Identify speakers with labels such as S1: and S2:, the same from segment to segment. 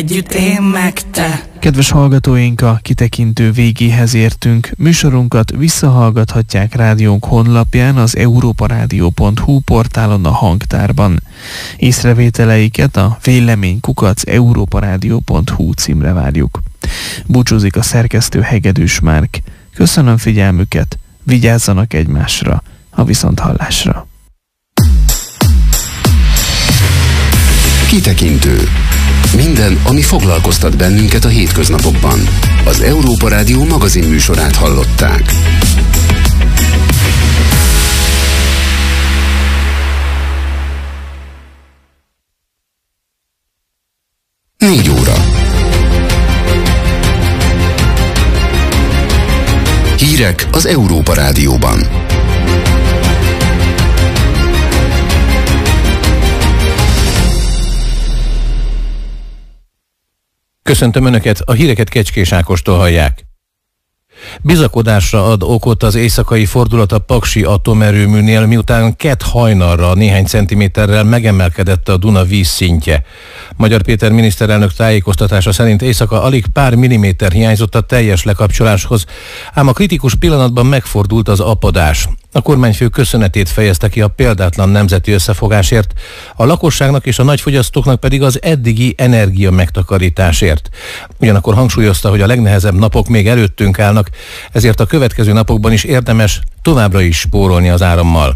S1: együtt én meg te.
S2: Kedves hallgatóink, a kitekintő végéhez értünk. Műsorunkat visszahallgathatják rádiónk honlapján, az europaradio.hu portálon, a hangtárban. Észrevételeiket a vélemény@europaradio.hu címre várjuk. Búcsúzik a szerkesztő, Hegedűs Márk. Köszönöm figyelmüket, vigyázzanak egymásra, a viszonthallásra.
S3: Kitekintő. Minden, ami foglalkoztat bennünket a hétköznapokban. Az Európa Rádió magazin műsorát hallották. Négy óra. Hírek az Európa Rádióban.
S4: Köszöntöm Önöket, a híreket Kecskés Ákostól hallják. Bizakodásra ad okot az éjszakai fordulat a Paksi atomerőműnél, miután kedd hajnalra néhány centiméterrel megemelkedett a Duna vízszintje. Magyar Péter miniszterelnök tájékoztatása szerint éjszaka alig pár milliméter hiányzott a teljes lekapcsoláshoz, ám a kritikus pillanatban megfordult az apadás. A kormányfő köszönetét fejezte ki a példátlan nemzeti összefogásért, a lakosságnak és a nagyfogyasztóknak pedig az eddigi energia megtakarításért. Ugyanakkor hangsúlyozta, hogy a legnehezebb napok még előttünk állnak, ezért a következő napokban is érdemes továbbra is spórolni az árammal.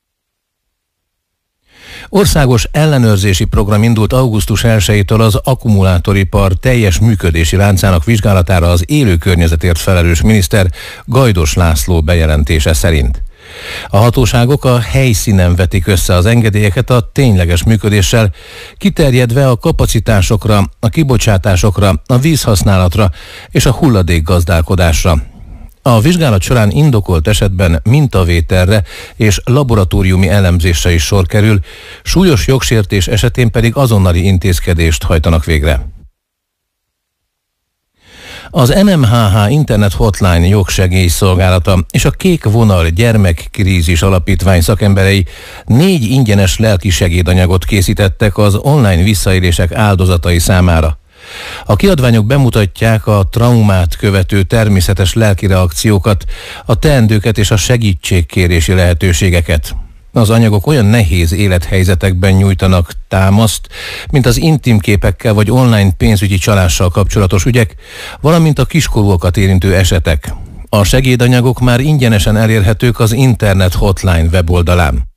S4: Országos ellenőrzési program indult augusztus 1-től az akkumulátoripar teljes működési láncának vizsgálatára az élő környezetért felelős miniszter Gajdos László bejelentése szerint. A hatóságok a helyszínen vetik össze az engedélyeket a tényleges működéssel, kiterjedve a kapacitásokra, a kibocsátásokra, a vízhasználatra és a hulladékgazdálkodásra. A vizsgálat során indokolt esetben mintavételre és laboratóriumi elemzésre is sor kerül, súlyos jogsértés esetén pedig azonnali intézkedést hajtanak végre. Az NMHH Internet Hotline jogsegélyszolgálata és a Kék Vonal Gyermekkrízis Alapítvány szakemberei 4 ingyenes lelki segédanyagot készítettek az online visszaélések áldozatai számára. A kiadványok bemutatják a traumát követő természetes lelki reakciókat, a teendőket és a segítségkérési lehetőségeket. Az anyagok olyan nehéz élethelyzetekben nyújtanak támaszt, mint az intim képekkel vagy online pénzügyi csalással kapcsolatos ügyek, valamint a kiskorúakat érintő esetek. A segédanyagok már ingyenesen elérhetők az Internet Hotline weboldalán.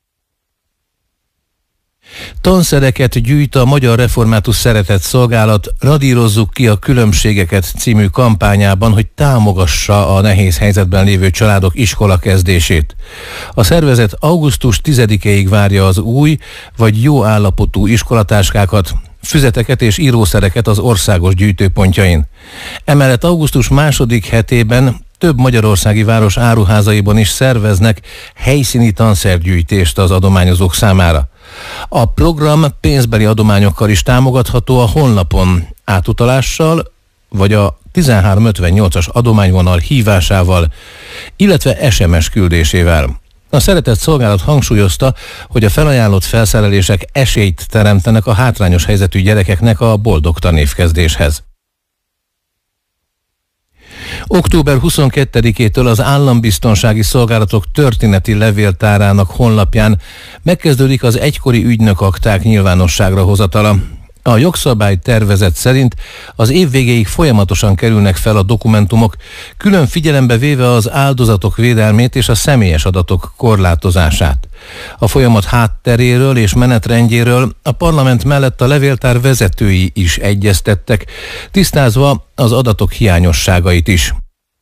S4: Tanszereket gyűjt a Magyar Református Szeretett Szolgálat Radírozzuk ki a különbségeket című kampányában, hogy támogassa a nehéz helyzetben lévő családok iskola kezdését. A szervezet augusztus 10-ig várja az új vagy jó állapotú iskolatáskákat, füzeteket és írószereket az országos gyűjtőpontjain. Emellett augusztus 2. hetében több magyarországi város áruházaiban is szerveznek helyszíni tanszergyűjtést az adományozók számára. A program pénzbeli adományokkal is támogatható a honlapon átutalással, vagy a 1358-as adományvonal hívásával, illetve SMS küldésével. A Szeretett Szolgálat hangsúlyozta, hogy a felajánlott felszerelések esélyt teremtenek a hátrányos helyzetű gyerekeknek a boldog tanévkezdéshez. Október 22-től az Állambiztonsági Szolgálatok történeti levéltárának honlapján megkezdődik az egykori ügynökakták nyilvánosságra hozatala. A jogszabály tervezet szerint az év végéig folyamatosan kerülnek fel a dokumentumok, külön figyelembe véve az áldozatok védelmét és a személyes adatok korlátozását. A folyamat hátteréről és menetrendjéről a parlament mellett a levéltár vezetői is egyeztettek, tisztázva az adatok hiányosságait is.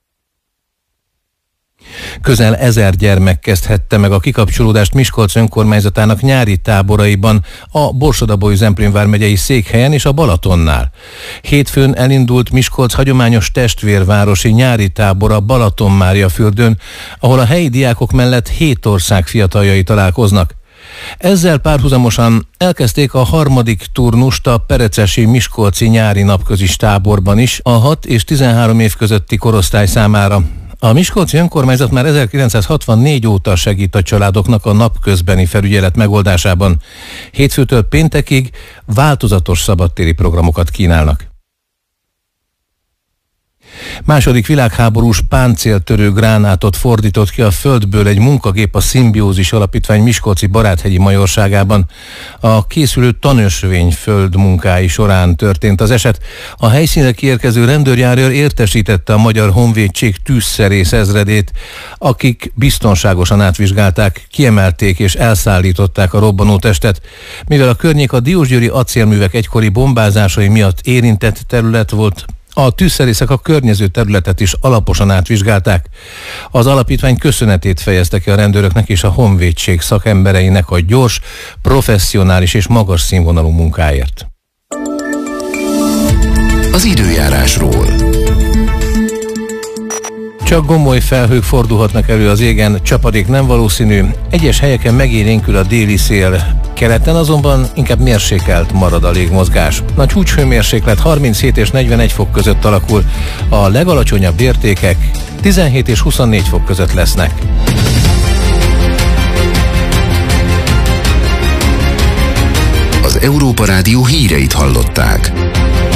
S4: Közel 1000 gyermek kezdhette meg a kikapcsolódást Miskolc önkormányzatának nyári táboraiban, a Borsod-Abaúj-Zemplén vármegyei székhelyen és a Balatonnál. Hétfőn elindult Miskolc hagyományos testvérvárosi nyári tábora Balatonmáriafürdőn, ahol a helyi diákok mellett 7 ország fiataljai találkoznak. Ezzel párhuzamosan elkezdték a harmadik turnust a perecesi miskolci nyári napközis táborban is a 6 és 13 év közötti korosztály számára. A miskolci önkormányzat már 1964 óta segít a családoknak a napközbeni felügyelet megoldásában. Hétfőtől péntekig változatos szabadtéri programokat kínálnak. Második világháborús páncéltörő gránátot fordított ki a földből egy munkagép a Szimbiózis Alapítvány miskolci Baráthegyi majorságában. A készülő tanösvény földmunkái során történt az eset. A helyszínre kiérkező rendőrjárőr értesítette a Magyar Honvédség tűzszerész ezredét, akik biztonságosan átvizsgálták, kiemelték és elszállították a robbanó testet. Mivel a környék a diósgyőri acélművek egykori bombázásai miatt érintett terület volt, a tűzszerészek a környező területet is alaposan átvizsgálták. Az alapítvány köszönetét fejezte ki a rendőröknek és a honvédség szakembereinek a gyors, professzionális és magas színvonalú munkáért.
S3: Az időjárásról.
S4: Csak gomoly felhők fordulhatnak elő az égen, csapadék nem valószínű, egyes helyeken megélénkül a déli szél, keleten azonban inkább mérsékelt marad a légmozgás. A csúcshőmérséklet 37 és 41 fok között alakul, a legalacsonyabb értékek 17 és 24 fok között lesznek.
S3: Az Európa Rádió híreit hallották.